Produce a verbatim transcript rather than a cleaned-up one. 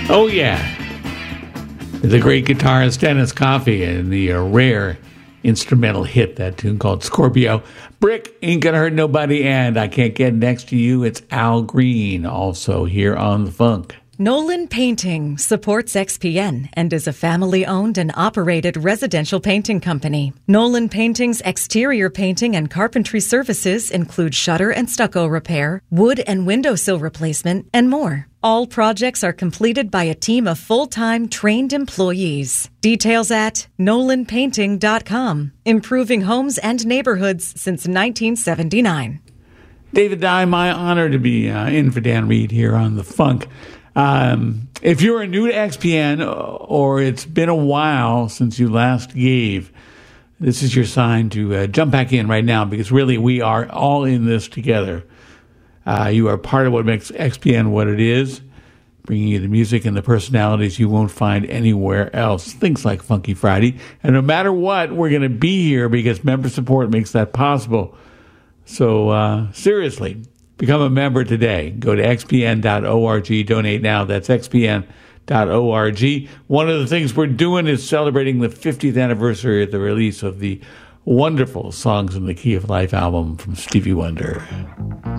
Oh, yeah. The great guitarist Dennis Coffey and the uh, rare instrumental hit, that tune called Scorpio. Brick, Ain't Gonna Hurt Nobody, and I Can't Get Next to You. It's Al Green, also here on The Funk. Nolan Painting supports X P N and is a family-owned and operated residential painting company. Nolan Painting's exterior painting and carpentry services include shutter and stucco repair, wood and windowsill replacement, and more. All projects are completed by a team of full-time trained employees. Details at nolan painting dot com. Improving homes and neighborhoods since nineteen seventy-nine. David Dye, my honor to be uh, in for Dan Reed here on The Funk. Um, if you're new to X P N or it's been a while since you last gave, this is your sign to uh, jump back in right now, because really we are all in this together. Uh, you are part of what makes X P N what it is, bringing you the music and the personalities you won't find anywhere else. Things like Funky Friday. And no matter what, we're going to be here because member support makes that possible. So uh, seriously, become a member today. Go to x p n dot org. Donate now. That's x p n dot org. One of the things we're doing is celebrating the fiftieth anniversary of the release of the wonderful Songs in the Key of Life album from Stevie Wonder.